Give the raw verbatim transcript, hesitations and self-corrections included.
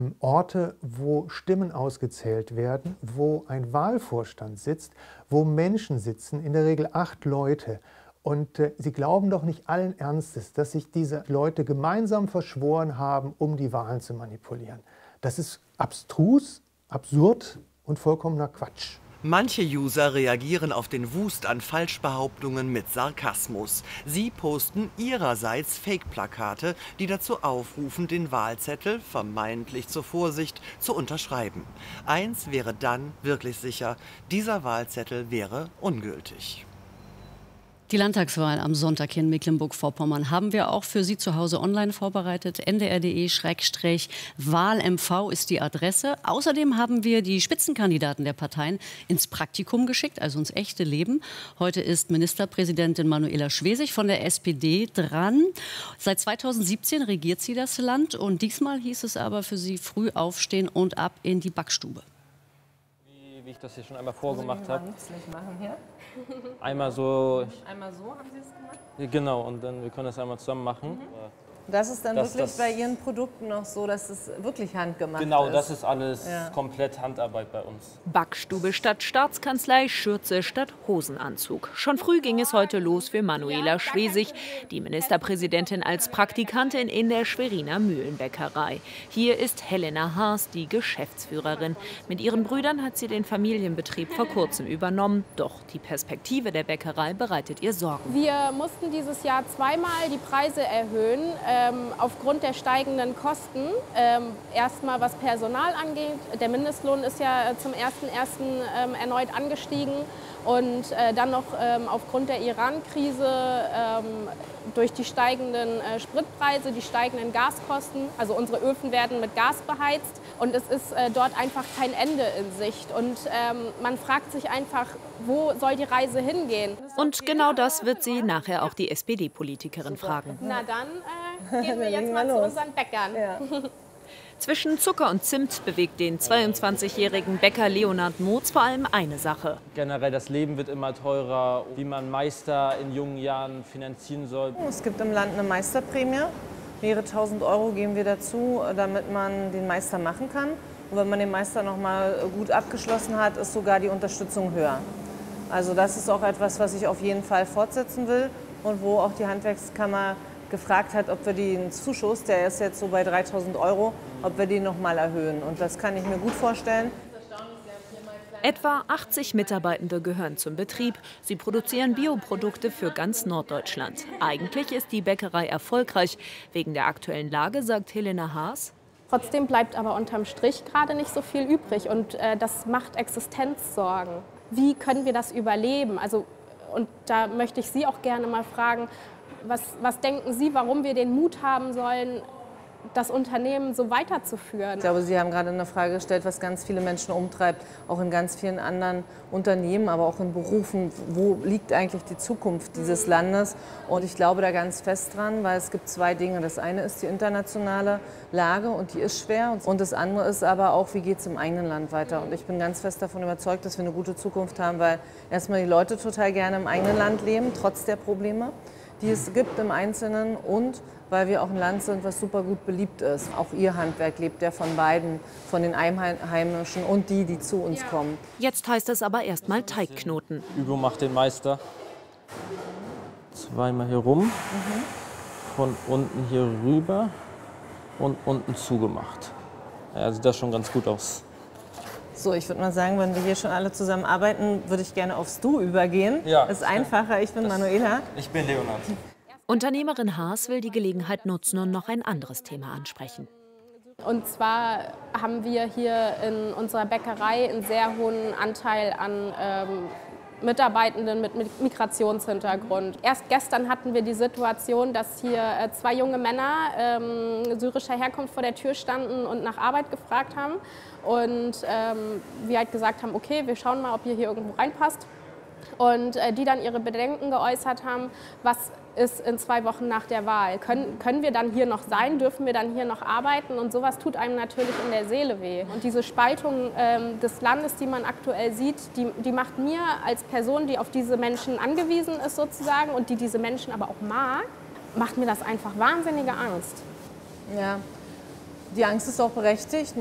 Orte, wo Stimmen ausgezählt werden, wo ein Wahlvorstand sitzt, wo Menschen sitzen, in der Regel acht Leute. Und äh, Sie glauben doch nicht allen Ernstes, dass sich diese Leute gemeinsam verschworen haben, um die Wahlen zu manipulieren. Das ist abstrus, absurd und vollkommener Quatsch. Manche User reagieren auf den Wust an Falschbehauptungen mit Sarkasmus. Sie posten ihrerseits Fake-Plakate, die dazu aufrufen, den Wahlzettel, vermeintlich zur Vorsicht, zu unterschreiben. Eins wäre dann wirklich sicher: dieser Wahlzettel wäre ungültig. Die Landtagswahl am Sonntag hier in Mecklenburg-Vorpommern haben wir auch für Sie zu Hause online vorbereitet. n d r punkt d e Schrägstrich Wahl M V ist die Adresse. Außerdem haben wir die Spitzenkandidaten der Parteien ins Praktikum geschickt, also ins echte Leben. Heute ist Ministerpräsidentin Manuela Schwesig von der S P D dran. Seit zweitausendsiebzehn regiert sie das Land und diesmal hieß es aber für sie früh aufstehen und ab in die Backstube. Wie ich das hier schon einmal vorgemacht habe. Machen hier. Einmal so. Einmal so haben Sie es gemacht? Genau, und dann wir können das einmal zusammen machen. Mhm. Das ist dann das, wirklich das, bei Ihren Produkten noch so, dass es wirklich handgemacht genau, ist? Genau, das ist alles ja. komplett Handarbeit bei uns. Backstube statt Staatskanzlei, Schürze statt Hosenanzug. Schon früh ging es heute los für Manuela Schwesig, die Ministerpräsidentin als Praktikantin in der Schweriner Mühlenbäckerei. Hier ist Helena Haas, die Geschäftsführerin. Mit ihren Brüdern hat sie den Familienbetrieb vor kurzem übernommen. Doch die Perspektive der Bäckerei bereitet ihr Sorgen. Wir mussten dieses Jahr zweimal die Preise erhöhen. Ähm, aufgrund der steigenden Kosten, ähm, erstmal was Personal angeht. Der Mindestlohn ist ja zum ersten ersten Ähm, erneut angestiegen und äh, dann noch ähm, aufgrund der Iran-Krise ähm, durch die steigenden äh, Spritpreise, die steigenden Gaskosten. Also unsere Öfen werden mit Gas beheizt und es ist äh, dort einfach kein Ende in Sicht. Und ähm, man fragt sich einfach, wo soll die Reise hingehen? Und genau das wird sie nachher auch die S P D-Politikerin fragen. Na dann äh, gehen wir jetzt mal zu unseren Bäckern. Ja. Zwischen Zucker und Zimt bewegt den zweiundzwanzigjährigen Bäcker Leonhard Motz vor allem eine Sache. Generell das Leben wird immer teurer, wie man Meister in jungen Jahren finanzieren soll. Es gibt im Land eine Meisterprämie. Mehrere tausend Euro geben wir dazu, damit man den Meister machen kann. Und wenn man den Meister noch mal gut abgeschlossen hat, ist sogar die Unterstützung höher. Also das ist auch etwas, was ich auf jeden Fall fortsetzen will und wo auch die Handwerkskammer gefragt hat, ob wir den Zuschuss, der ist jetzt so bei dreitausend Euro, ob wir den noch mal erhöhen. Und das kann ich mir gut vorstellen. Etwa achtzig Mitarbeitende gehören zum Betrieb. Sie produzieren Bioprodukte für ganz Norddeutschland. Eigentlich ist die Bäckerei erfolgreich. Wegen der aktuellen Lage, sagt Helena Haas. Trotzdem bleibt aber unterm Strich gerade nicht so viel übrig. Und äh, das macht Existenzsorgen. Wie können wir das überleben? Also, und da möchte ich Sie auch gerne mal fragen, Was, was denken Sie, warum wir den Mut haben sollen, das Unternehmen so weiterzuführen? Ich glaube, Sie haben gerade eine Frage gestellt, was ganz viele Menschen umtreibt, auch in ganz vielen anderen Unternehmen, aber auch in Berufen. Wo liegt eigentlich die Zukunft dieses Landes? Und ich glaube da ganz fest dran, weil es gibt zwei Dinge. Das eine ist die internationale Lage und die ist schwer. Und das andere ist aber auch, wie geht es im eigenen Land weiter? Und ich bin ganz fest davon überzeugt, dass wir eine gute Zukunft haben, weil erstmal die Leute total gerne im eigenen Land leben, trotz der Probleme, die es gibt im Einzelnen, und weil wir auch ein Land sind, was super gut beliebt ist. Auch Ihr Handwerk lebt ja von beiden, von den Einheimischen und die, die zu uns kommen. Jetzt heißt es aber erstmal Teigknoten. Übung macht den Meister. Zweimal hier rum, mhm. Von unten hier rüber und unten zugemacht. Ja, sieht das schon ganz gut aus. So, ich würde mal sagen, wenn wir hier schon alle zusammen arbeiten, würde ich gerne aufs Du übergehen. Ja. Das ist einfacher. Ich bin das, Manuela. Ich bin Leonhard. Unternehmerin Haas will die Gelegenheit nutzen und noch ein anderes Thema ansprechen. Und zwar haben wir hier in unserer Bäckerei einen sehr hohen Anteil an ähm, Mitarbeitenden mit Migrationshintergrund. Erst gestern hatten wir die Situation, dass hier äh, zwei junge Männer ähm, syrischer Herkunft vor der Tür standen und nach Arbeit gefragt haben. Und ähm, wir halt gesagt haben, okay, wir schauen mal, ob ihr hier irgendwo reinpasst. Und äh, die dann ihre Bedenken geäußert haben, was ist in zwei Wochen nach der Wahl? Können, können wir dann hier noch sein? Dürfen wir dann hier noch arbeiten? Und sowas tut einem natürlich in der Seele weh. Und diese Spaltung ähm, des Landes, die man aktuell sieht, die, die macht mir als Person, die auf diese Menschen angewiesen ist sozusagen und die diese Menschen aber auch mag, macht mir das einfach wahnsinnige Angst. Ja. Die Angst ist auch berechtigt.